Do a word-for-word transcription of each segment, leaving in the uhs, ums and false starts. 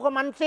กับมันสิ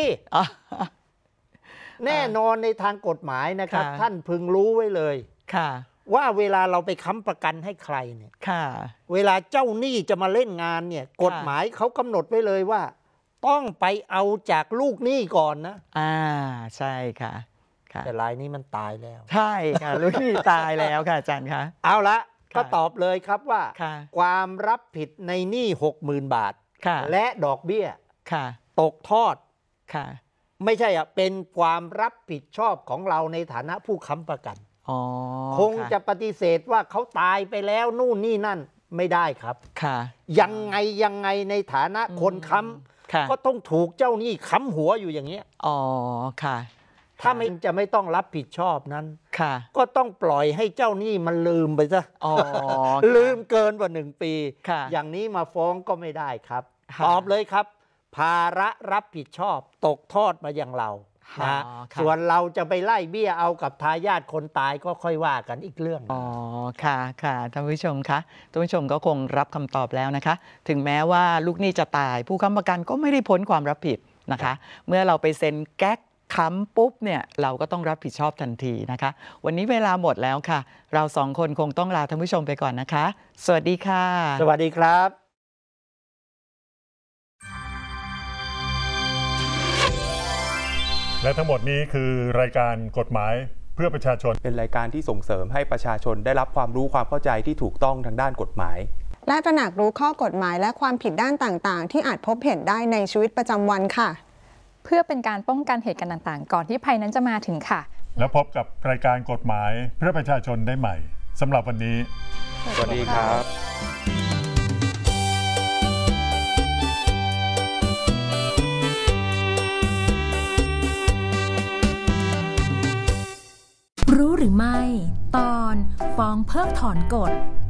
แน่นอนในทางกฎหมายนะครับท่านพึงรู้ไว้เลยว่าเวลาเราไปค้ำประกันให้ใครเนี่ยเวลาเจ้าหนี้จะมาเล่นงานเนี่ยกฎหมายเขากำหนดไว้เลยว่าต้องไปเอาจากลูกหนี้ก่อนนะอ่าใช่ค่ะแต่รายนี้มันตายแล้วใช่ค่ะลูกหนี้ตายแล้วค่ะอาจารย์คะเอาละก็ตอบเลยครับว่าความรับผิดในหนี้ หกหมื่น บาทและดอกเบี้ยตกทอดไม่ใช่อ่ะเป็นความรับผิดชอบของเราในฐานะผู้ค้ำประกันคงจะปฏิเสธว่าเขาตายไปแล้วนู่นนี่นั่นไม่ได้ครับยังไงยังไงในฐานะคนค้ำก็ต้องถูกเจ้าหนี้ค้ำหัวอยู่อย่างเงี้ยอ๋อค่ะถ้าไม่จะไม่ต้องรับผิดชอบนั้นก็ต้องปล่อยให้เจ้าหนี้มันลืมไปซะลืมเกินกว่าหนึ่งปีอย่างนี้มาฟ้องก็ไม่ได้ครับตอบเลยครับภาระรับผิดชอบตกทอดมาอย่างเรานะส่วนเราจะไปไล่เบี้ยเอากับทายาทคนตายก็ค่อยว่ากันอีกเรื่องอ๋อค่ะค่ะท่านผู้ชมคะท่านผู้ชมก็คงรับคำตอบแล้วนะคะถึงแม้ว่าลูกหนี้จะตายผู้ค้ำประกันก็ไม่ได้พ้นความรับผิดนะคะเมื่อเราไปเซ็นแก๊กค้ำปุ๊บเนี่ยเราก็ต้องรับผิดชอบทันทีนะคะวันนี้เวลาหมดแล้วค่ะเราสองคนคงต้องลาท่านผู้ชมไปก่อนนะคะสวัสดีค่ะสวัสดีครับและทั้งหมดนี้คือรายการกฎหมายเพื่อประชาชนเป็นรายการที่ส่งเสริมให้ประชาชนได้รับความรู้ความเข้าใจที่ถูกต้องทางด้านกฎหมายและตระหนักรู้ข้อกฎหมายและความผิดด้านต่างๆที่อาจพบเห็นได้ในชีวิตประจำวันค่ะเพื่อเป็นการป้องกันเหตุการณ์ต่างๆก่อนที่ภัยนั้นจะมาถึงค่ะแล้วพบกับรายการกฎหมายเพื่อประชาชนได้ใหม่สำหรับวันนี้สวัสดีครับรู้หรือไม่ตอนฟ้องเพิกถอนกฎ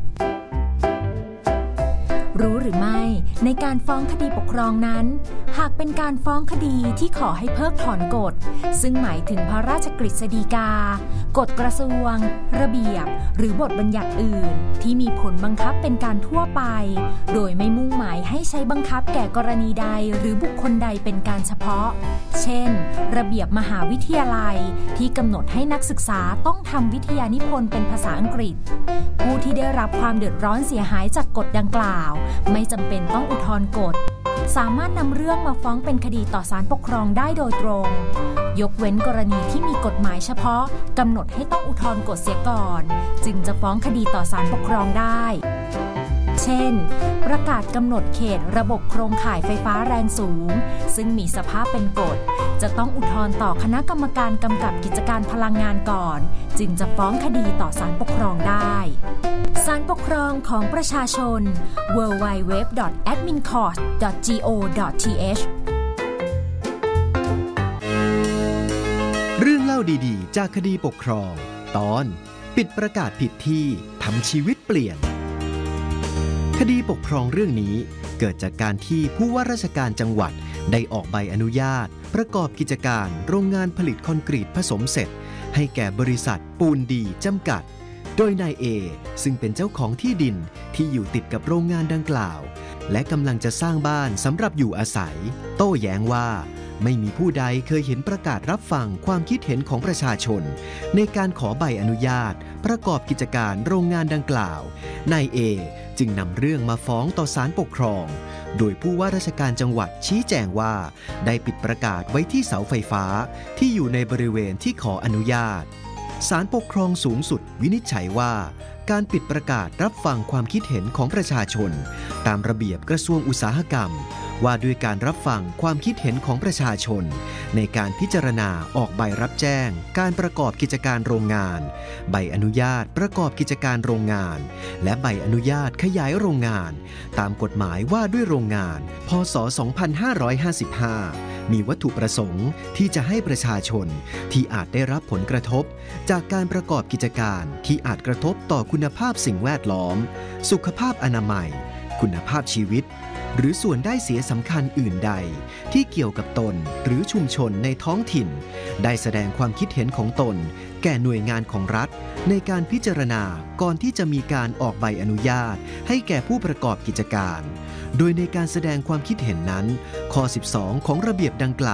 รู้หรือไม่ในการฟ้องคดีปกครองนั้นหากเป็นการฟ้องคดีที่ขอให้เพิกถอนกฎซึ่งหมายถึงพระราชกฤษฎีกากฎกระทรวงระเบียบหรือบทบัญญัติอื่นที่มีผลบังคับเป็นการทั่วไปโดยไม่มุ่งหมายให้ใช้บังคับแก่กรณีใดหรือบุคคลใดเป็นการเฉพาะเช่นระเบียบมหาวิทยาลัยที่กำหนดให้นักศึกษาต้องทำวิทยานิพนธ์เป็นภาษาอังกฤษผู้ที่ได้รับความเดือดร้อนเสียหายจากกฎดังกล่าวไม่จำเป็นต้องอุทธรณ์กฎสามารถนำเรื่องมาฟ้องเป็นคดีต่อศาลปกครองได้โดยตรงยกเว้นกรณีที่มีกฎหมายเฉพาะกำหนดให้ต้องอุทธรณ์กฎเสียก่อนจึงจะฟ้องคดีต่อศาลปกครองได้เช่นประกาศกำหนดเขตระบบโครงข่ายไฟฟ้าแรงสูงซึ่งมีสภาพเป็นกฎจะต้องอุทธรณ์ต่อคณะกรรมการกำกับกิจการพลังงานก่อนจึงจะฟ้องคดีต่อศาลปกครองได้ศาลปกครองของประชาชน ดับเบิลยู ดับเบิลยู ดับเบิลยู ดับเบิลยู ดอท แอดมินคอร์ท ดอท จี โอ ดอท ที เอชเรื่องเล่าดีๆจากคดีปกครองตอนปิดประกาศผิดที่ทำชีวิตเปลี่ยนคดีปกครองเรื่องนี้เกิดจากการที่ผู้ว่าราชการจังหวัดได้ออกใบอนุญาตประกอบกิจการโรงงานผลิตคอนกรีตผสมเสร็จให้แก่บริษัทปูนดีจำกัดโดยนายเอซึ่งเป็นเจ้าของที่ดินที่อยู่ติดกับโรงงานดังกล่าวและกำลังจะสร้างบ้านสำหรับอยู่อาศัยโต้แย้งว่าไม่มีผู้ใดเคยเห็นประกาศรับฟังความคิดเห็นของประชาชนในการขอใบอนุญาตประกอบกิจการโรงงานดังกล่าวนายเอจึงนำเรื่องมาฟ้องต่อศาลปกครองโดยผู้ว่าราชการจังหวัดชี้แจงว่าได้ปิดประกาศไว้ที่เสาไฟฟ้าที่อยู่ในบริเวณที่ขออนุญาตศาลปกครองสูงสุดวินิจฉัยว่าการปิดประกาศรับฟังความคิดเห็นของประชาชนตามระเบียบกระทรวงอุตสาหกรรมว่าด้วยการรับฟังความคิดเห็นของประชาชนในการพิจารณาออกใบรับแจ้งการประกอบกิจการโรงงานใบอนุญาตประกอบกิจการโรงงานและใบอนุญาตขยายโรงงานตามกฎหมายว่าด้วยโรงงานพ.ศ. สองพันห้าร้อยห้าสิบห้ามีวัตถุประสงค์ที่จะให้ประชาชนที่อาจได้รับผลกระทบจากการประกอบกิจการที่อาจกระทบต่อคุณภาพสิ่งแวดล้อมสุขภาพอนามัยคุณภาพชีวิตหรือส่วนได้เสียสำคัญอื่นใดที่เกี่ยวกับตนหรือชุมชนในท้องถิ่นได้แสดงความคิดเห็นของตนแก่หน่วยงานของรัฐในการพิจารณาก่อนที่จะมีการออกใบอนุญาตให้แก่ผู้ประกอบกิจการโดยในการแสดงความคิดเห็นนั้นข้อสิบสองของระเบียบดังกล่าว